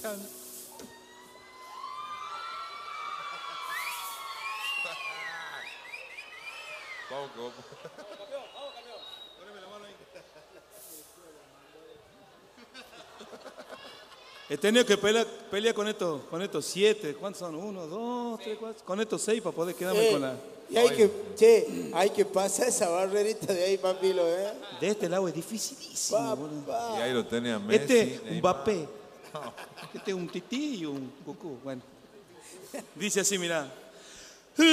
Chan. Vamos, vamos. He tenido que pelear con estos 7. ¿Cuántos son? 1, 2, 3, 4. Con estos 6 para poder quedarme con la. Y hay que pasar esa barrerita de ahí, papilo, ¿eh? De este lado es dificilísimo, boludo. Y ahí lo tenía Messi. Este, un Neymar. Mbappé. Este es un Tití y un Goku. Bueno. Dice así, mirá.